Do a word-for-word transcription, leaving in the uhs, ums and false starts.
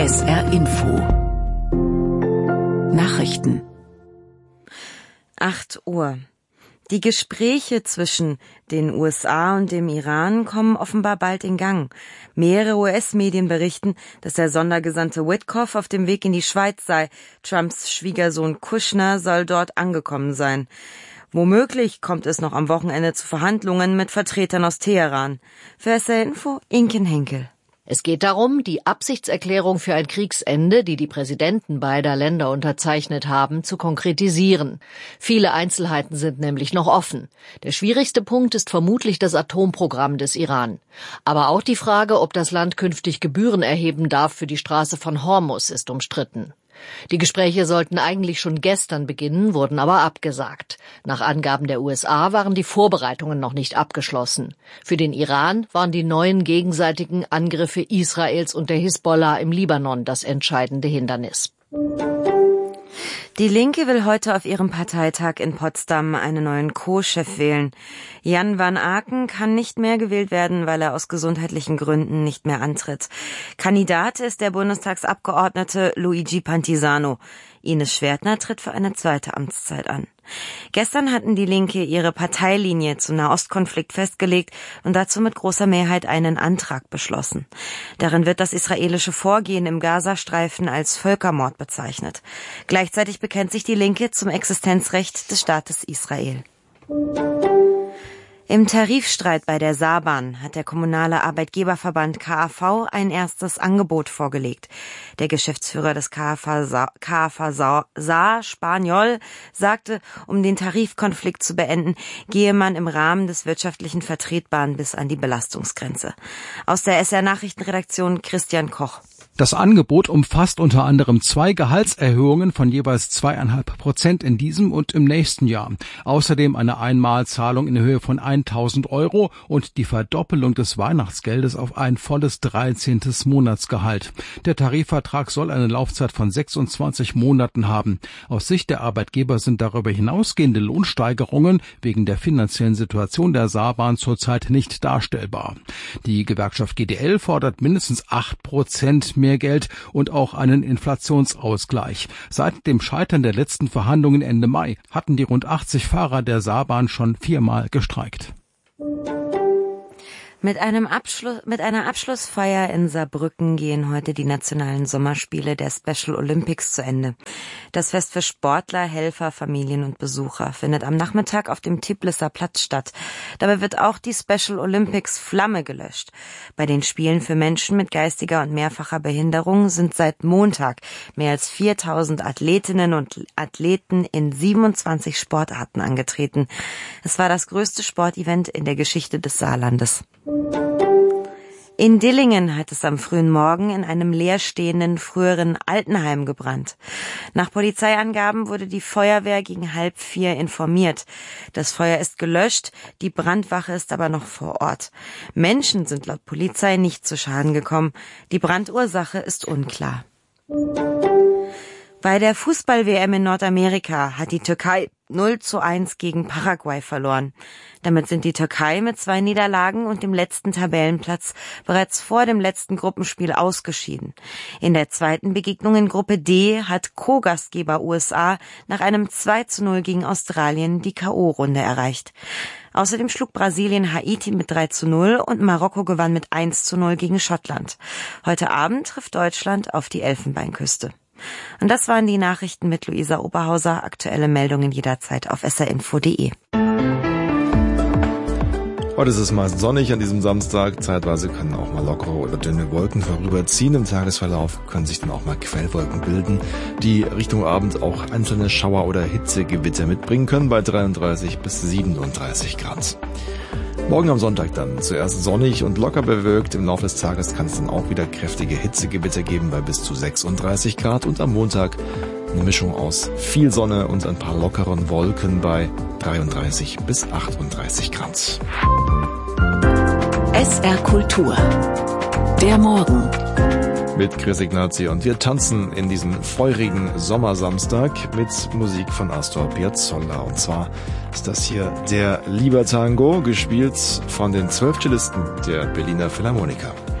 S R Info Nachrichten. acht Uhr. Die Gespräche zwischen den U S A und dem Iran kommen offenbar bald in Gang. Mehrere U S-Medien berichten, dass der Sondergesandte Witkoff auf dem Weg in die Schweiz sei. Trumps Schwiegersohn Kushner soll dort angekommen sein. Womöglich kommt es noch am Wochenende zu Verhandlungen mit Vertretern aus Teheran. Für S R Info Inken Henkel. Es geht darum, die Absichtserklärung für ein Kriegsende, die die Präsidenten beider Länder unterzeichnet haben, zu konkretisieren. Viele Einzelheiten sind nämlich noch offen. Der schwierigste Punkt ist vermutlich das Atomprogramm des Iran. Aber auch die Frage, ob das Land künftig Gebühren erheben darf für die Straße von Hormuz, ist umstritten. Die Gespräche sollten eigentlich schon gestern beginnen, wurden aber abgesagt. Nach Angaben der U S A waren die Vorbereitungen noch nicht abgeschlossen. Für den Iran waren die neuen gegenseitigen Angriffe Israels und der Hisbollah im Libanon das entscheidende Hindernis. Die Linke will heute auf ihrem Parteitag in Potsdam einen neuen Co-Chef wählen. Jan van Aken kann nicht mehr gewählt werden, weil er aus gesundheitlichen Gründen nicht mehr antritt. Kandidat ist der Bundestagsabgeordnete Luigi Pantisano. Ines Schwertner tritt für eine zweite Amtszeit an. Gestern hatten die Linke ihre Parteilinie zum Nahostkonflikt festgelegt und dazu mit großer Mehrheit einen Antrag beschlossen. Darin wird das israelische Vorgehen im Gazastreifen als Völkermord bezeichnet. Gleichzeitig bekennt sich die Linke zum Existenzrecht des Staates Israel. Im Tarifstreit bei der Saarbahn hat der kommunale Arbeitgeberverband K A V ein erstes Angebot vorgelegt. Der Geschäftsführer des K A V Saar, Spaniol, sagte, um den Tarifkonflikt zu beenden, gehe man im Rahmen des wirtschaftlichen Vertretbaren bis an die Belastungsgrenze. Aus der S R-Nachrichtenredaktion Christian Koch. Das Angebot umfasst unter anderem zwei Gehaltserhöhungen von jeweils zweieinhalb Prozent in diesem und im nächsten Jahr. Außerdem eine Einmalzahlung in Höhe von tausend Euro und die Verdoppelung des Weihnachtsgeldes auf ein volles dreizehntes Monatsgehalt. Der Tarifvertrag soll eine Laufzeit von sechsundzwanzig Monaten haben. Aus Sicht der Arbeitgeber sind darüber hinausgehende Lohnsteigerungen wegen der finanziellen Situation der Saarbahn zurzeit nicht darstellbar. Die Gewerkschaft G D L fordert mindestens acht Prozent mehr Geld und auch einen Inflationsausgleich. Seit dem Scheitern der letzten Verhandlungen Ende Mai hatten die rund achtzig Fahrer der Saarbahn schon viermal gestreikt. Mit einem Abschluss, mit einer Abschlussfeier in Saarbrücken gehen heute die nationalen Sommerspiele der Special Olympics zu Ende. Das Fest für Sportler, Helfer, Familien und Besucher findet am Nachmittag auf dem Tiblisser Platz statt. Dabei wird auch die Special Olympics Flamme gelöscht. Bei den Spielen für Menschen mit geistiger und mehrfacher Behinderung sind seit Montag mehr als viertausend Athletinnen und Athleten in siebenundzwanzig Sportarten angetreten. Es war das größte Sportevent in der Geschichte des Saarlandes. In Dillingen hat es am frühen Morgen in einem leerstehenden früheren Altenheim gebrannt. Nach Polizeiangaben wurde die Feuerwehr gegen halb vier informiert. Das Feuer ist gelöscht, die Brandwache ist aber noch vor Ort. Menschen sind laut Polizei nicht zu Schaden gekommen. Die Brandursache ist unklar. Bei der Fußball-W M in Nordamerika hat die Türkei null zu eins gegen Paraguay verloren. Damit sind die Türkei mit zwei Niederlagen und dem letzten Tabellenplatz bereits vor dem letzten Gruppenspiel ausgeschieden. In der zweiten Begegnung in Gruppe D hat Co-Gastgeber U S A nach einem zwei zu null gegen Australien die K O-Runde erreicht. Außerdem schlug Brasilien Haiti mit drei zu null und Marokko gewann mit eins zu null gegen Schottland. Heute Abend trifft Deutschland auf die Elfenbeinküste. Und das waren die Nachrichten mit Luisa Oberhauser. Aktuelle Meldungen jederzeit auf s r info punkt d e. Heute ist es meist sonnig an diesem Samstag. Zeitweise können auch mal lockere oder dünne Wolken vorüberziehen. Im Tagesverlauf können sich dann auch mal Quellwolken bilden, die Richtung Abend auch einzelne Schauer oder Hitzegewitter mitbringen können bei dreiunddreißig bis siebenunddreißig Grad. Morgen am Sonntag dann zuerst sonnig und locker bewölkt. Im Laufe des Tages kann es dann auch wieder kräftige Hitzegewitter geben bei bis zu sechsunddreißig Grad. Und am Montag eine Mischung aus viel Sonne und ein paar lockeren Wolken bei dreiunddreißig bis achtunddreißig Grad. S R Kultur. Der Morgen. Mit Chris Ignazi und wir tanzen in diesen feurigen Sommersamstag mit Musik von Astor Piazzolla. Und zwar ist das hier der Lieber Tango, gespielt von den zwölf Cellisten der Berliner Philharmoniker.